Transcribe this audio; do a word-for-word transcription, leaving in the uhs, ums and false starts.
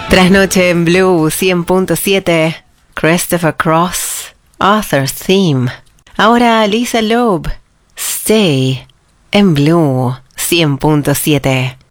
Trasnoche en Blue cien punto siete, Christopher Cross, Author's Theme. Ahora Lisa Loeb, Stay en Blue cien punto siete.